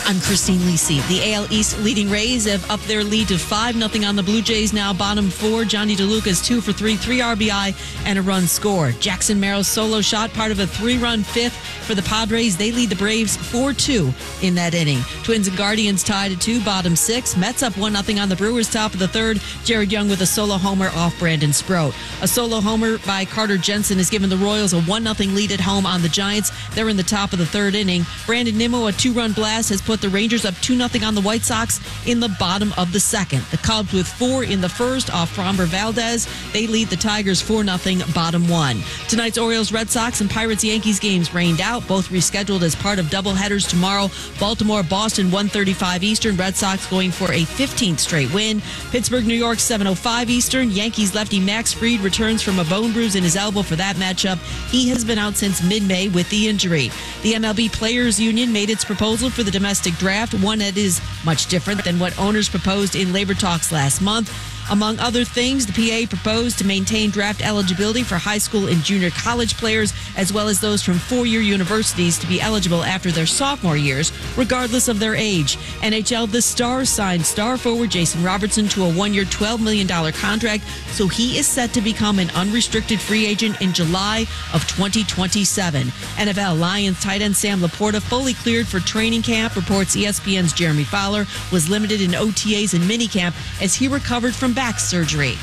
I'm Christine Lisi. The AL East leading Rays have upped their lead to 5-0 on the Blue Jays, now bottom 4. Johnny DeLuca's 2 for 3, 3 RBI, and a run scored. Jackson Merrill's solo shot, part of a 3-run fifth for the Padres. They lead the Braves 4-2 in that inning. Twins and Guardians tied at 2, bottom 6. Mets up 1-0 on the Brewers, top of the third. Jared Young with a solo homer off Brandon Sproat. A solo homer by Carter Jensen has given the Royals a 1-0 lead at home on the Giants. They're in the top of the third inning. Brandon Nimmo, a 2-run blast, has put the Rangers up 2-0 on the White Sox in the bottom of the second. The Cubs with 4 in the first off Framber Valdez. They lead the Tigers 4-0, bottom 1. Tonight's Orioles, Red Sox, and Pirates Yankees games rained out, both rescheduled as part of doubleheaders tomorrow. Baltimore, Boston, 1:35 Eastern. Red Sox going for a 15th straight win. Pittsburgh, New York, 7:05 Eastern. Yankees lefty Max Fried returns from a bone bruise in his elbow for that matchup. He has been out since mid-May with the injury. The MLB Players Union made its proposal for the domestic draft, one that is much different than what owners proposed in labor talks last month. Among other things, the PA proposed to maintain draft eligibility for high school and junior college players, as well as those from four-year universities to be eligible after their sophomore years, regardless of their age. NHL, the Stars signed star forward Jason Robertson to a one-year, $12 million contract, so he is set to become an unrestricted free agent in July of 2027. NFL, Lions tight end Sam Laporta fully cleared for training camp, reports ESPN's Jeremy Fowler, was limited in OTAs and minicamp as he recovered from back surgery.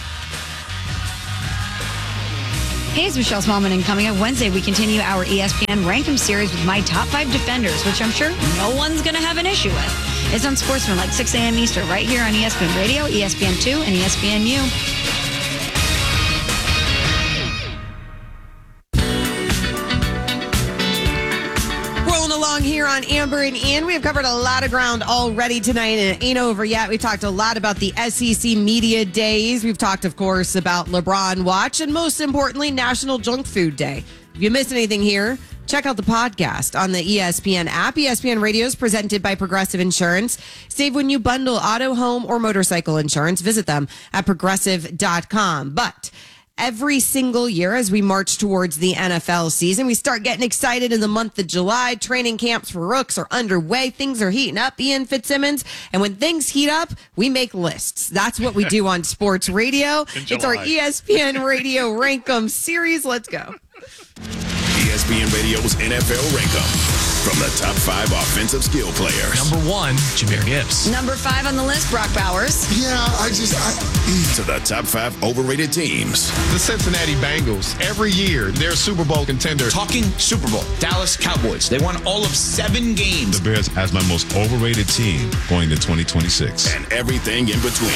Hey, it's Michelle Smallman, and coming up Wednesday, we continue our ESPN Rankem series with my top 5 defenders, which I'm sure no one's going to have an issue with. It's on Sportsman, like 6 a.m. Eastern, right here on ESPN Radio, ESPN2, and ESPNU. Along here on Amber and Ian. We have covered a lot of ground already tonight, and it ain't over yet. We've talked a lot about the SEC Media Days. We've talked, of course, about LeBron Watch, and most importantly, National Junk Food Day. If you missed anything here, check out the podcast on the ESPN app. ESPN Radio is presented by Progressive Insurance. Save when you bundle auto, home, or motorcycle insurance. Visit them at progressive.com. But every single year as we march towards the NFL season, we start getting excited in the month of July. Training camps for rooks are underway. Things are heating up, Ian Fitzsimmons. And when things heat up, we make lists. That's what we do on sports radio. It's our ESPN Radio Rankem series. Let's go. ESPN Radio's NFL Rankem. From the top 5 offensive skill players. Number 1, Jahmyr Gibbs. Number 5 on the list, Brock Bowers. To the top 5 overrated teams. The Cincinnati Bengals. Every year, they're a Super Bowl contender. Talking Super Bowl. Dallas Cowboys. They won all of 7 games. The Bears as my most overrated team going to 2026. And everything in between.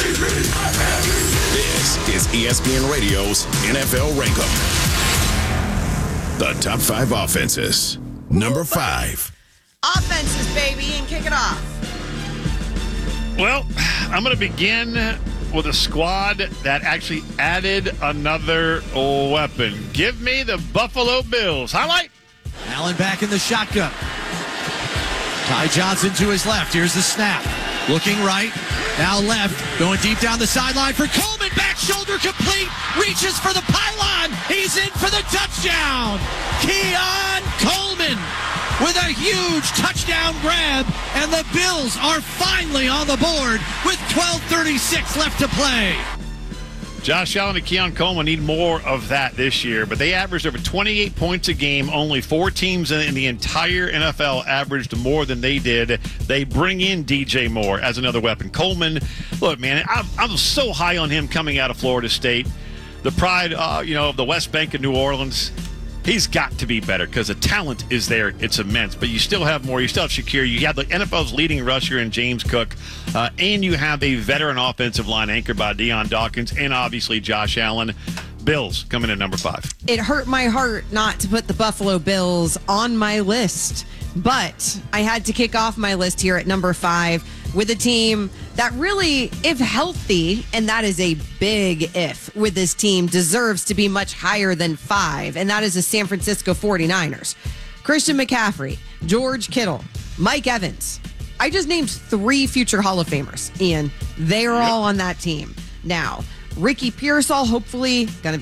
This is ESPN Radio's NFL Rankem. The top 5 offenses. Number 5. Offenses, baby, and kick it off. Well, I'm going to begin with a squad that actually added another weapon. Give me the Buffalo Bills. Highlight. Allen back in the shotgun. Ty Johnson to his left. Here's the snap. Looking right. Now left. Going deep down the sideline for Coleman. Back shoulder complete. Reaches for the pylon. He's in for the touchdown. Keon Coleman with a huge touchdown grab. And the Bills are finally on the board with 12:36 left to play. Josh Allen and Keon Coleman need more of that this year, but they averaged over 28 points a game. Only 4 teams in the entire NFL averaged more than they did. They bring in DJ Moore as another weapon. Coleman, look, man, I'm so high on him coming out of Florida State. The pride, of the West Bank of New Orleans. He's got to be better because the talent is there. It's immense. But you still have more. You still have Shakir. You have the NFL's leading rusher in James Cook. And you have a veteran offensive line anchored by Deion Dawkins and obviously Josh Allen. Bills coming in number 5. It hurt my heart not to put the Buffalo Bills on my list, but I had to kick off my list here at number 5 with a team that really, if healthy, and that is a big if with this team, deserves to be much higher than 5, and that is the San Francisco 49ers. Christian McCaffrey, George Kittle, Mike Evans. I just named 3 future Hall of Famers, Ian. They're all on that team. Now, Ricky Pearsall, hopefully going to be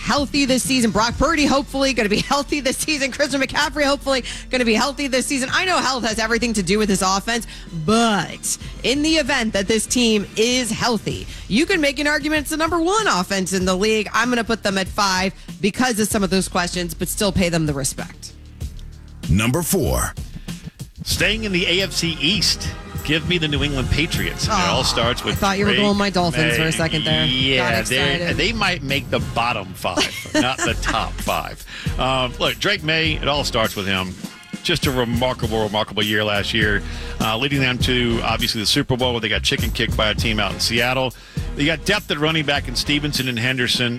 healthy this season. Brock Purdy, hopefully, going to be healthy this season. Christian McCaffrey, hopefully, going to be healthy this season. I know health has everything to do with this offense, but in the event that this team is healthy, you can make an argument it's the number one offense in the league. I'm going to put them at 5 because of some of those questions, but still pay them the respect. Number 4. Staying in the AFC East, give me the New England Patriots. It all starts with I thought you were Drake going my Dolphins May. for a second there. Yeah, Got excited. they might make the bottom 5, not the top 5. Look, Drake May, it all starts with him. Just a remarkable year last year, leading them to, obviously, the Super Bowl where they got chicken kicked by a team out in Seattle. They got depth at running back in Stevenson and Henderson.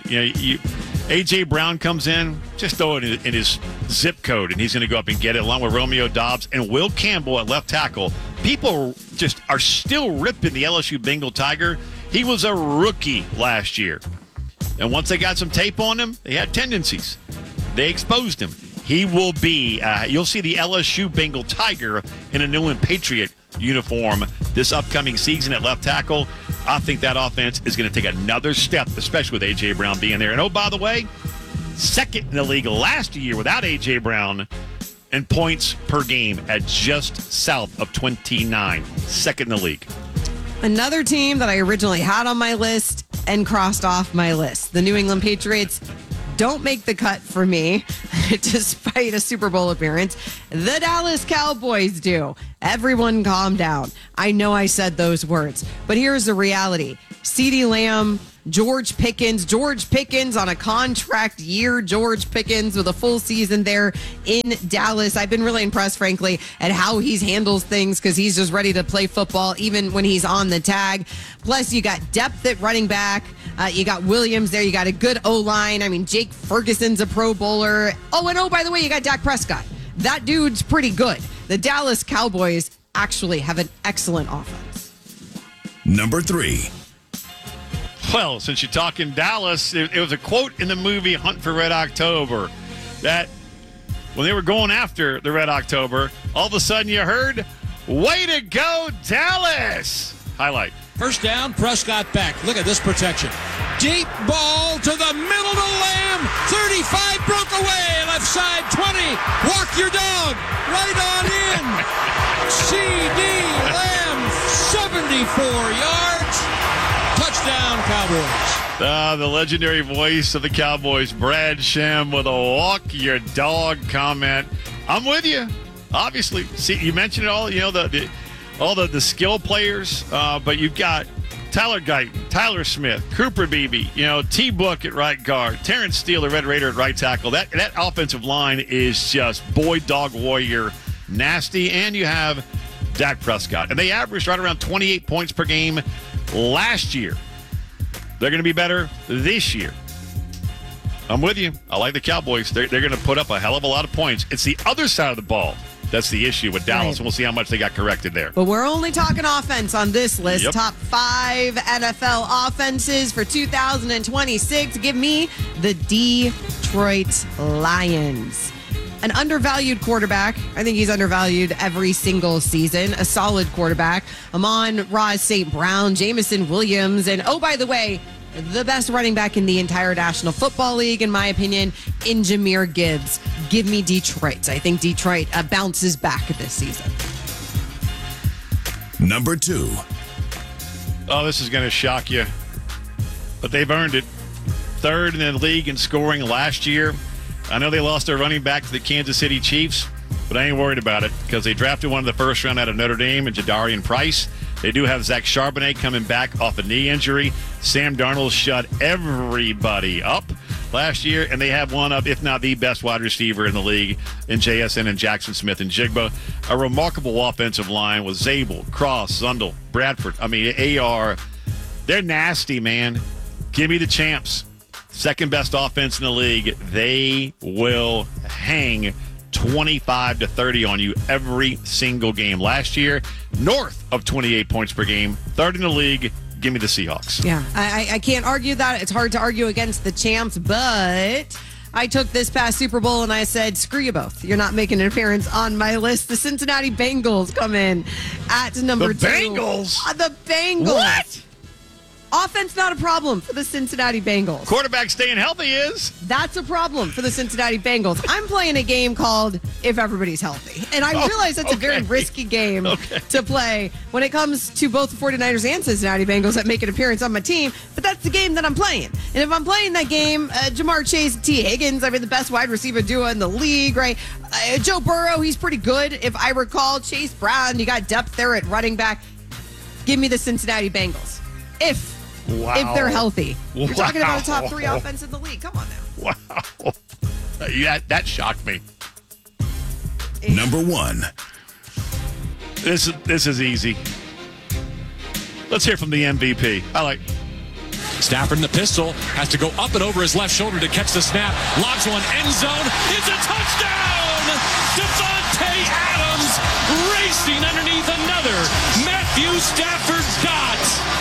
A.J. Brown comes in, just throw it in his zip code, and he's going to go up and get it, along with Romeo Doubs and Will Campbell at left tackle. People just are still ripping the LSU Bengal Tiger. He was a rookie last year. And once they got some tape on him, they had tendencies. They exposed him. He will be, you'll see the LSU Bengal Tiger in a New England Patriot uniform this upcoming season at left tackle. I think that offense is going to take another step, especially with A.J. Brown being there. And oh, by the way, second in the league last year without A.J. Brown in points per game at just south of 29. Second in the league. Another team that I originally had on my list and crossed off my list. The New England Patriots don't make the cut for me, despite a Super Bowl appearance. The Dallas Cowboys do. Everyone calm down. I know I said those words, but here's the reality. CeeDee Lamb, George Pickens on a contract year. George Pickens with a full season there in Dallas. I've been really impressed, frankly, at how he handles things because he's just ready to play football even when he's on the tag. Plus, you got depth at running back. You got Williams there. You got a good O-line. I mean, Jake Ferguson's a Pro Bowler. Oh, by the way, you got Dak Prescott. That dude's pretty good. The Dallas Cowboys actually have an excellent offense. Number 3. Well, since you're talking Dallas, it was a quote in the movie Hunt for Red October that when they were going after the Red October, all of a sudden you heard, "Way to go, Dallas!" Highlight. First down, Prescott back. Look at this protection. Deep ball to the middle to Lamb. 35 broke away. Left side 20. Walk your dog. Right on in. C.D. Lamb, 74 yards. Touchdown, Cowboys. The legendary voice of the Cowboys, Brad Shem, with a walk your dog comment. I'm with you. Obviously, see, you mentioned it all. All the skill players, but you've got Tyler Guyton, Tyler Smith, Cooper Beebe, T. Book at right guard, Terrence Steele, the Red Raider at right tackle. That offensive line is just boy, dog, warrior, nasty. And you have Dak Prescott. And they averaged right around 28 points per game last year. They're going to be better this year. I'm with you. I like the Cowboys. They're going to put up a hell of a lot of points. It's the other side of the ball that's the issue with Dallas, right. And we'll see how much they got corrected there. But we're only talking offense on this list. Yep. Top 5 NFL offenses for 2026. Give me the Detroit Lions. An undervalued quarterback. I think he's undervalued every single season. A solid quarterback. Amon-Ra St. Brown, Jameson Williams, and oh, by the way, the best running back in the entire National Football League, in my opinion, in Jahmyr Gibbs. Give me Detroit. I think Detroit bounces back this season. Number 2. Oh, this is going to shock you, but they've earned it. Third in the league in scoring last year. I know they lost their running back to the Kansas City Chiefs, but I ain't worried about it because they drafted one in the first round out of Notre Dame and Jadarian Price. They do have Zach Charbonnet coming back off a knee injury. Sam Darnold shut everybody up last year, and they have one of, if not the best wide receiver in the league in JSN and Jackson Smith and Jigba. A remarkable offensive line with Zabel, Cross, Zundel, Bradford. I mean, they're nasty, man. Give me the champs. Second best offense in the league. They will hang 25 to 30 on you every single game. Last year, north of 28 points per game. Third in the league. Give me the Seahawks. Yeah, I can't argue that. It's hard to argue against the champs, but I took this past Super Bowl and I said, screw you both. You're not making an appearance on my list. The Cincinnati Bengals come in at number 2. The Bengals? The Bengals. What? Offense, not a problem for the Cincinnati Bengals. Quarterback staying healthy is. That's a problem for the Cincinnati Bengals. I'm playing a game called If Everybody's Healthy. And I realize that's a very risky game to play when it comes to both the 49ers and Cincinnati Bengals that make an appearance on my team. But that's the game that I'm playing. And if I'm playing that game, Jamar Chase, T. Higgins, I mean, the best wide receiver duo in the league, right? Joe Burrow, he's pretty good. If I recall, Chase Brown, you got depth there at running back. Give me the Cincinnati Bengals. If they're healthy. You're talking about a top 3 offense in the league. Come on now. Wow. That shocked me. Number 1. This is easy. Let's hear from the MVP. I like Stafford in the pistol. Has to go up and over his left shoulder to catch the snap. Lobs one end zone. It's a touchdown! Davante Adams racing underneath another Matthew Stafford dot.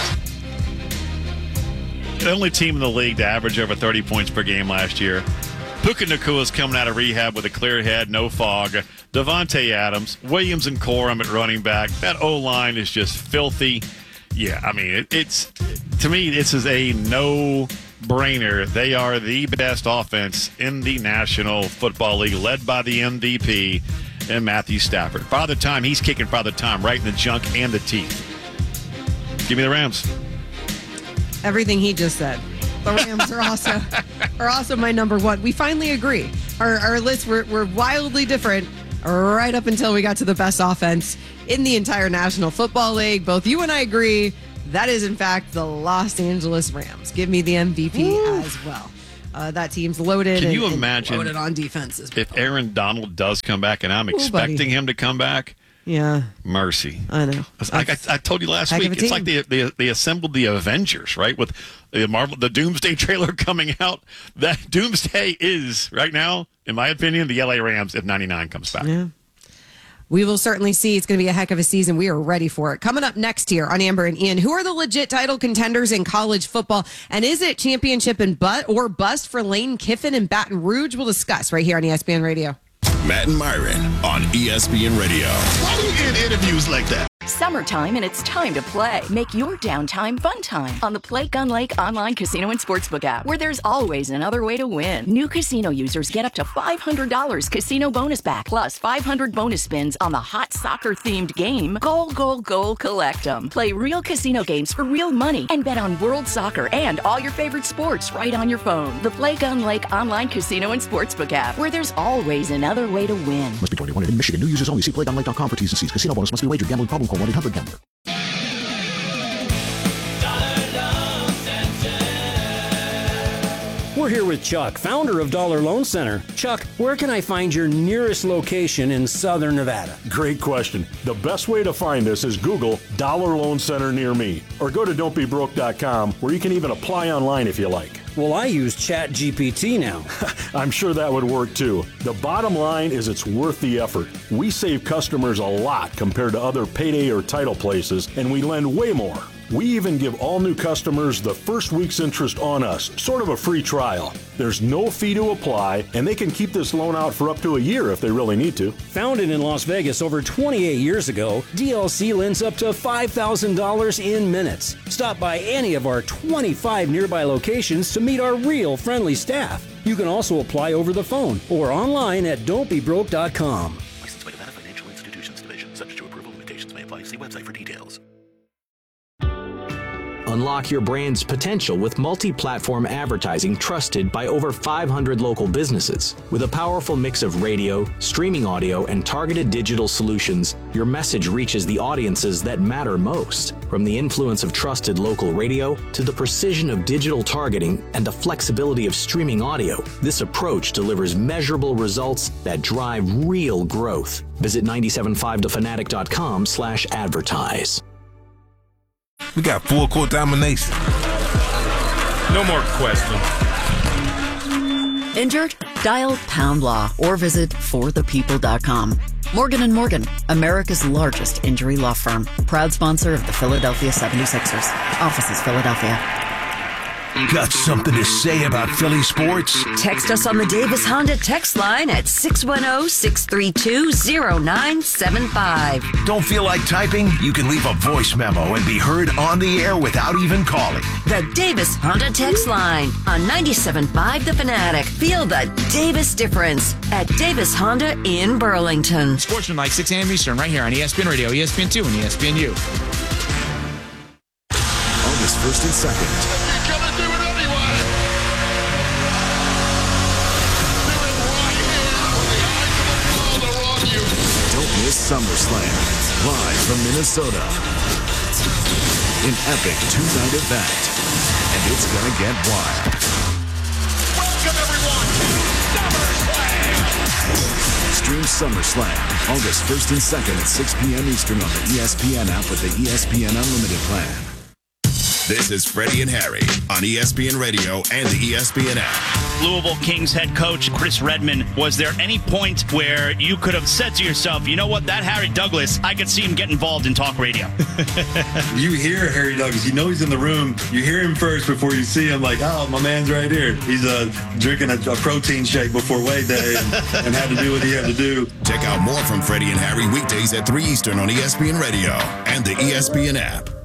the only team in the league to average over 30 points per game last year. Puka Nakua's coming out of rehab with a clear head, no fog. Davante Adams, Williams and Corum at running back. That O-line is just filthy. Yeah, I mean, it's to me, this is a no-brainer. They are the best offense in the National Football League, led by the MVP and Matthew Stafford. Father Time, he's kicking Father Time right in the junk and the teeth. Give me the Rams. Everything he just said. The Rams are also my number one. We finally agree. Our lists were wildly different right up until we got to the best offense in the entire National Football League. Both you and I agree that is, in fact, the Los Angeles Rams. Give me the MVP as well. That team's loaded. Can you imagine loaded on defense as well. If Aaron Donald does come back, and I'm expecting him to come back? Yeah. Mercy. I know. Like I told you last week, it's like they assembled the Avengers, right? With the Doomsday trailer coming out. That Doomsday is, right now, in my opinion, the LA Rams if 99 comes back. Yeah. We will certainly see. It's going to be a heck of a season. We are ready for it. Coming up next here on Amber and Ian, who are the legit title contenders in college football? And is it championship and bust for Lane Kiffin and Baton Rouge? We'll discuss right here on ESPN Radio. Matt and Myron on ESPN Radio. Why do you get interviews like that? Summertime, and it's time to play. Make your downtime fun time on the Play Gun Lake online casino and sportsbook app, where there's always another way to win. New casino users get up to $500 casino bonus back, plus 500 bonus spins on the hot soccer-themed game, Goal, Goal, Goal, Collect 'em. Play real casino games for real money and bet on world soccer and all your favorite sports right on your phone. The Play Gun Lake online casino and sportsbook app, where there's always another way to win. Must be 21 in Michigan. New users only. See playgunlake.com for T's and C's. Casino bonus must be wagered. Gambling problem? Call 1-800-GAMBLER. We're here with Chuck, founder of Dollar Loan Center. Chuck, where can I find your nearest location in Southern Nevada? Great question. The best way to find us is Google Dollar Loan Center near me, or go to don'tbebroke.com, where you can even apply online if you like. Well, I use ChatGPT now. I'm sure that would work too. The bottom line is it's worth the effort. We save customers a lot compared to other payday or title places, and we lend way more. We even give all new customers the first week's interest on us, sort of a free trial. There's no fee to apply, and they can keep this loan out for up to a year if they really need to. Founded in Las Vegas over 28 years ago, DLC lends up to $5,000 in minutes. Stop by any of our 25 nearby locations to meet our real friendly staff. You can also apply over the phone or online at don'tbebroke.com. Licensed by Nevada Financial Institutions Division. Subject to approval. Limitations may apply. See website for details. Unlock your brand's potential with multi-platform advertising trusted by over 500 local businesses. With a powerful mix of radio, streaming audio, and targeted digital solutions, your message reaches the audiences that matter most. From the influence of trusted local radio to the precision of digital targeting and the flexibility of streaming audio, this approach delivers measurable results that drive real growth. Visit 975thefanatic.com/advertise. We got full court domination. No more questions. Injured? Dial Pound Law or visit forthepeople.com. Morgan & Morgan, America's largest injury law firm. Proud sponsor of the Philadelphia 76ers. Offices, Philadelphia. Got something to say about Philly sports? Text us on the Davis Honda text line at 610-632-0975. Don't feel like typing? You can leave a voice memo and be heard on the air without even calling. The Davis Honda text line on 97.5 The Fanatic. Feel the Davis difference at Davis Honda in Burlington. Sportsman, 6 a.m. Eastern, right here on ESPN Radio, ESPN2, and ESPNU. August 1st and 2nd. Don't miss SummerSlam, live from Minnesota. An epic two-night event, and it's gonna get wild. Welcome everyone to SummerSlam! Stream SummerSlam, August 1st and 2nd at 6 p.m. Eastern on the ESPN app with the ESPN Unlimited plan. This is Freddie and Harry on ESPN Radio and the ESPN app. Louisville Kings head coach Chris Redman, was there any point where you could have said to yourself, you know what, that Harry Douglas, I could see him get involved in talk radio? You hear Harry Douglas, you know he's in the room. You hear him first before you see him, like, oh, my man's right here. He's drinking a protein shake before weigh day and had to do what he had to do. Check out more from Freddie and Harry weekdays at 3 Eastern on ESPN Radio and the ESPN app.